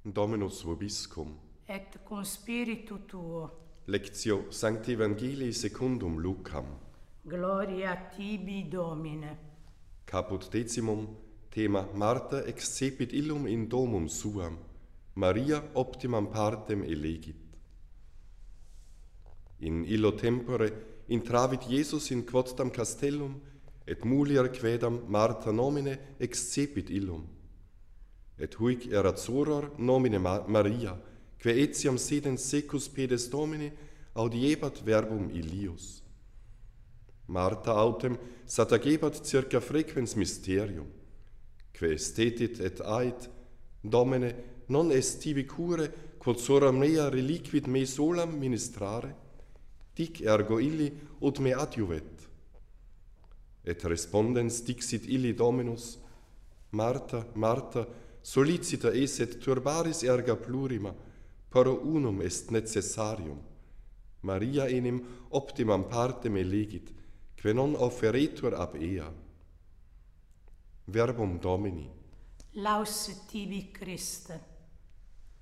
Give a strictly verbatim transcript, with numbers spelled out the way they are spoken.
Dominus vobiscum. Et cum spiritu tuo. Lectio Sancti Evangelii secundum Lucam. Gloria tibi, Domine. Caput decimum, thema Martha excepit illum in domum suam, Maria optimam partem elegit. In illo tempore intravit Jesus in quottam castellum, et mulier quedam Martha nomine excepit illum. Et huic erat soror nomine Maria, que etiam sedens secus pedes Domini audiebat verbum illius. Martha autem satagebat circa frequens mysterium, que estetit et ait, Domine, non est tibi cure, quod soram mea reliquit me solam ministrare, dic ergo illi ut me adjuvet. Et respondens dixit illi Dominus, Martha, Martha, solicita es et turbaris erga plurima, pero unum est necessarium. Maria enim optimam partem elegit, que non offeretur ab ea. Verbum Domini. Laus tibi, Christe.